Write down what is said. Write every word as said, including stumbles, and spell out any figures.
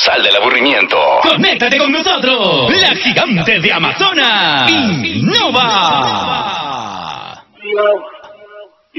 total del aburrimiento. ¡Conéctate con nosotros! ¡La gigante de Amazonas! ¡Innova! No.